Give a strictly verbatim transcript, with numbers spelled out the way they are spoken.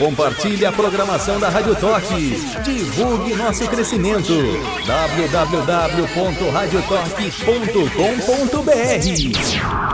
Compartilhe a programação da Rádio Toque. Divulgue nosso crescimento. w w w ponto rádio toque ponto com ponto b r